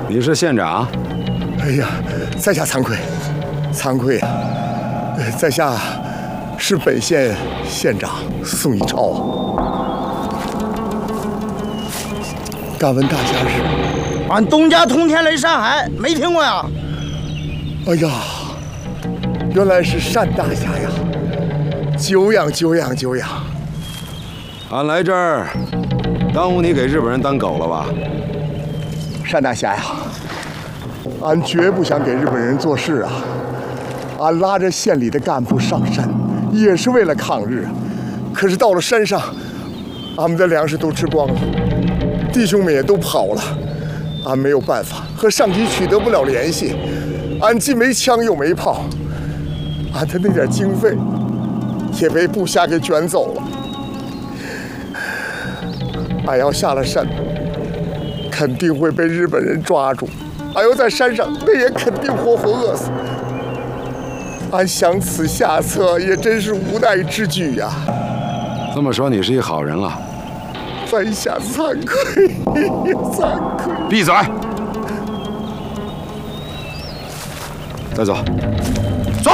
你是县长？ 哎呀，在下惭愧，惭愧呀！在下是本县县长宋一超。敢问大侠是？ 俺东家通天雷山海，没听过呀？ 哎呀，原来是单大侠呀！久仰久仰久仰。 俺来这儿，耽误你给日本人当狗了吧？ 单大侠呀，俺绝不想给日本人做事啊！俺拉着县里的干部上山，也是为了抗日。可是到了山上，俺们的粮食都吃光了，弟兄们也都跑了，俺没有办法，和上级取得不了联系。俺既没枪又没炮，俺的那点经费也被部下给卷走了。俺要下了山，肯定会被日本人抓住；俺要在山上，那也肯定活活饿死。俺想此下策，也真是无奈之举呀。 这么说，你是一好人了。 在下惭愧，惭愧。 闭嘴！再走。